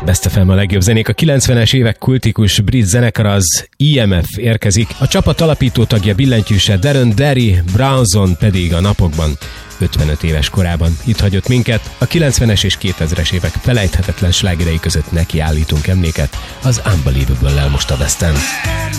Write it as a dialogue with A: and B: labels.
A: Best FM a legjobb zenék. A 90-es évek kultikus brit zenekar az EMF érkezik. A csapat alapító tagja billentyűse Darren Derry, Brownson pedig a napokban 55 éves korában itt hagyott minket. A 90-es és 2000-es évek felejthetetlen slágerei között nekiállítunk emléket az Unbelievable-lel most a West End.